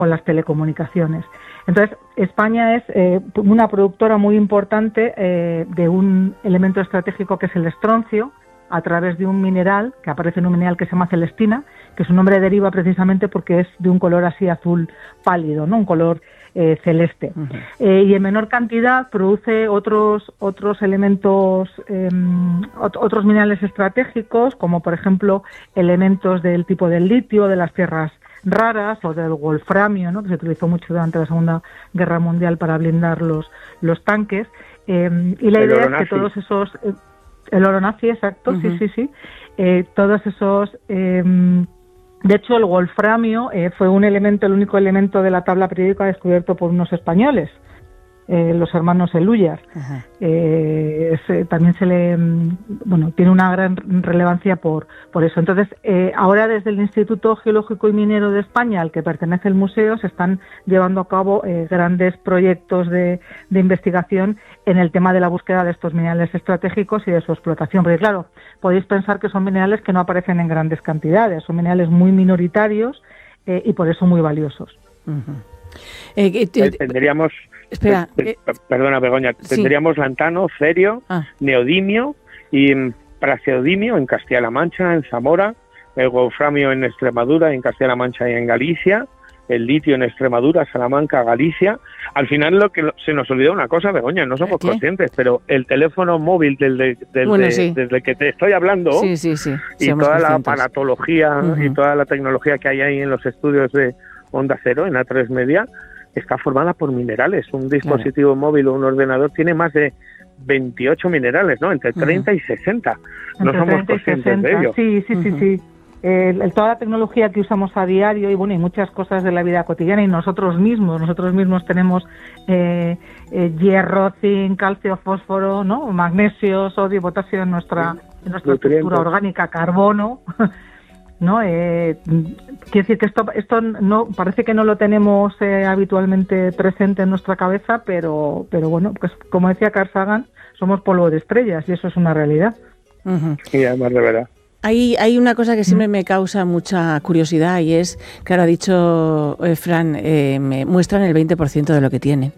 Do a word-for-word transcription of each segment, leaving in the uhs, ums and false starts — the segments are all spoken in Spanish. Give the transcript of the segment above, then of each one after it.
con las telecomunicaciones. Entonces, España es eh, una productora muy importante eh, de un elemento estratégico que es el estroncio, a través de un mineral, que aparece en un mineral que se llama celestina, que su nombre deriva precisamente porque es de un color así azul pálido, ¿no? Un color eh, celeste. Uh-huh. Eh, y en menor cantidad produce otros otros elementos, eh, ot- otros minerales estratégicos, como por ejemplo elementos del tipo del litio, de las tierras raras, o del wolframio, ¿no? Que se utilizó mucho durante la Segunda Guerra Mundial para blindar los, los tanques. Eh, y la El idea oro es que nazi. todos esos... Eh, El oro nazi, exacto, uh-huh. sí, sí, sí. Eh, todos esos... Eh, de hecho, el wolframio eh, fue un elemento, el único elemento de la tabla periódica descubierto por unos españoles, eh, los hermanos Elúyar. Uh-huh. Eh, es, también se le... Bueno, tiene una gran relevancia por, por eso. Entonces, eh, ahora desde el Instituto Geológico y Minero de España, al que pertenece el museo, se están llevando a cabo eh, grandes proyectos de, de investigación en el tema de la búsqueda de estos minerales estratégicos y de su explotación. Porque claro, podéis pensar que son minerales que no aparecen en grandes cantidades, son minerales muy minoritarios eh, y por eso muy valiosos. Uh-huh. Eh, eh, tendríamos, espera, eh, perdona Begoña, sí. tendríamos lantano, cerio, ah. neodimio y praseodimio en Castilla-La Mancha, en Zamora, el wolframio en Extremadura, en Castilla-La Mancha y en Galicia, el litio en Extremadura, Salamanca, Galicia. Al final lo que se nos olvidó una cosa, Begoña, no somos ¿Qué? conscientes, pero el teléfono móvil del, del, del, bueno, de, sí. desde el que te estoy hablando sí, sí, sí. y Somos toda conscientes. la aparatología uh-huh. y toda la tecnología que hay ahí en los estudios de Onda Cero, en A tres Media, está formada por minerales. Un dispositivo claro. móvil o un ordenador tiene más de veintiocho minerales, ¿no? Entre treinta uh-huh. y sesenta. No Entre somos conscientes de ello. Sí, sí, uh-huh. sí, sí. El, el, toda la tecnología que usamos a diario y bueno y muchas cosas de la vida cotidiana y nosotros mismos nosotros mismos tenemos eh, eh, hierro, zinc, calcio, fósforo, no, magnesio, sodio, potasio en nuestra en nuestra estructura orgánica, carbono, no, eh, quiere decir que esto esto no parece que no lo tenemos eh, habitualmente presente en nuestra cabeza, pero pero bueno, pues como decía Carl Sagan, somos polvo de estrellas y eso es una realidad. Uh-huh. Y además de verdad. Hay, hay una cosa que siempre me causa mucha curiosidad y es, claro, ha dicho eh, Fran, eh, me muestran el veinte por ciento de lo que tienen.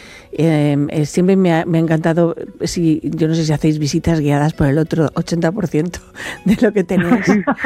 Eh, eh, siempre me ha, me ha encantado, si yo no sé si hacéis visitas guiadas por el otro ochenta por ciento de lo que tenéis.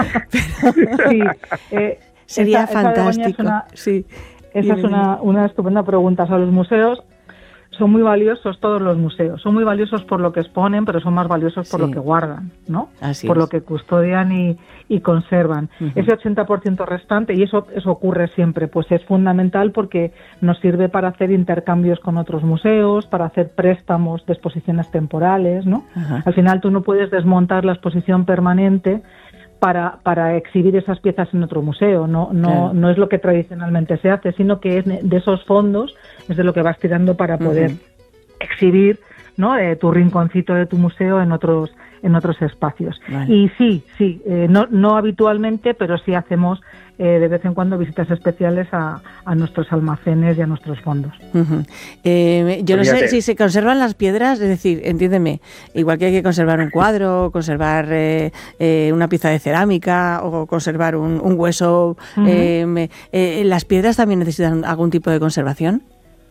Pero sí, eh, sería esa, fantástico. Esa es una, sí. esa es una, una estupenda pregunta. O sea, los museos son muy valiosos, todos los museos. Son muy valiosos por lo que exponen, pero son más valiosos por sí. lo que guardan, ¿no? Así por es. lo que custodian y, y conservan. Uh-huh. Ese ochenta por ciento restante, y eso, eso ocurre siempre, pues es fundamental porque nos sirve para hacer intercambios con otros museos, para hacer préstamos de exposiciones temporales, ¿no? Uh-huh. Al final tú no puedes desmontar la exposición permanente para para exhibir esas piezas en otro museo. No no claro. no es lo que tradicionalmente se hace, sino que es de esos fondos es de lo que vas tirando para poder uh-huh. exhibir, ¿no? Eh, tu rinconcito de tu museo en otros en otros espacios. Vale. Y sí, sí, eh, no no habitualmente, pero sí hacemos eh, de vez en cuando visitas especiales a, a nuestros almacenes y a nuestros fondos. Uh-huh. Eh, yo no sé si se conservan las piedras, es decir, entiéndeme, igual que hay que conservar un cuadro, conservar eh, eh, una pieza de cerámica o conservar un, un hueso, uh-huh. eh, eh, ¿las piedras también necesitan algún tipo de conservación?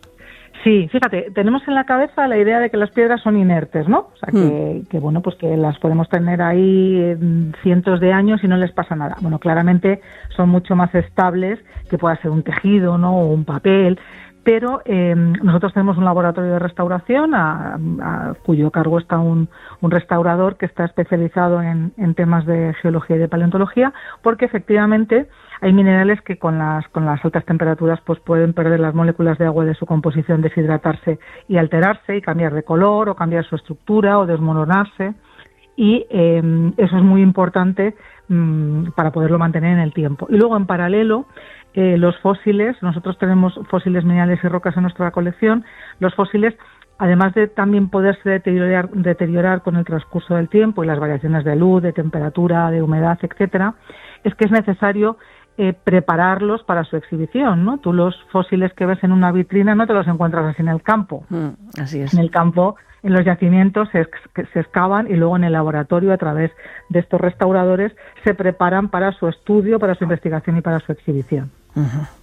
Sí, fíjate, tenemos en la cabeza la idea de que las piedras son inertes, ¿no? O sea, que, mm. que bueno, pues que las podemos tener ahí cientos de años y no les pasa nada. Bueno, claramente son mucho más estables que pueda ser un tejido, ¿no? O un papel, pero eh, nosotros tenemos un laboratorio de restauración a, a cuyo cargo está un, un restaurador que está especializado en, en temas de geología y de paleontología, porque efectivamente hay minerales que con las con las altas temperaturas pues pueden perder las moléculas de agua de su composición, deshidratarse y alterarse y cambiar de color o cambiar su estructura o desmoronarse, y eh, eso es muy importante mmm, para poderlo mantener en el tiempo. Y luego en paralelo eh, los fósiles, nosotros tenemos fósiles minerales y rocas en nuestra colección. Los fósiles, además de también poderse deteriorar, deteriorar con el transcurso del tiempo y las variaciones de luz, de temperatura, de humedad, etcétera, es que es necesario Eh, prepararlos para su exhibición, ¿no? Tú los fósiles que ves en una vitrina no te los encuentras así en el campo. Mm, así es. En el campo, en los yacimientos se, se excavan y luego en el laboratorio, a través de estos restauradores, se preparan para su estudio, para su investigación y para su exhibición. Uh-huh.